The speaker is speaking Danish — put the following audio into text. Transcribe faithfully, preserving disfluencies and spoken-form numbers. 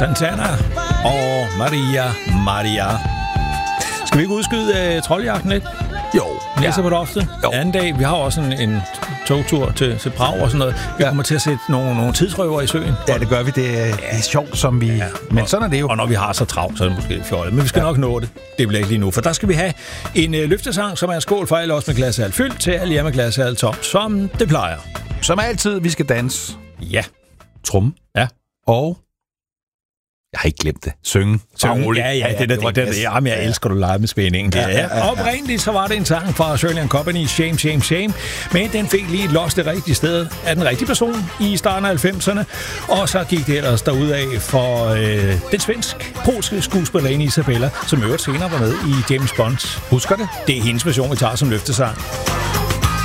Santana og Maria Maria. Skal vi ikke udskyde uh, troldejakken lidt? Jo. Næste ja. på det ofte. Jo. Anden dag, vi har også en, en togtur til, til Prag og sådan noget. Vi ja. kommer til at sætte nogle, nogle tidsrøver i søen. Ja, det gør vi. Det er, det er sjovt, som vi... Ja. Men sådan er det jo. Og når vi har så travlt, så er det måske fjollet. Men vi skal ja. nok nå det. Det bliver ikke lige nu. For der skal vi have en øh, løftesang, som er en skål for alle os med glasshal fyldt, til alle jer med glasshal tom, som det plejer. Som altid, vi skal danse. Ja. Trum. Ja. Og... Jeg har ikke glemt det. Synge. Synge. Ja, ja, ja. Det, det, det, det, det, jamen, jeg elsker, du leger med spændingen. Ja, ja, ja, ja. Oprindeligt så var det en sang fra Shirley and Company, Shame, Shame, Shame. Men den fik lige lost det rigtige sted af den rigtige person i starten af halvfemserne. Og så gik det ellers derudad for øh, den svensk-polske skuespillerinde Isabella, som øvrigt senere var med i James Bond. Husker det? Det er hendes version, vi tager som løftesang.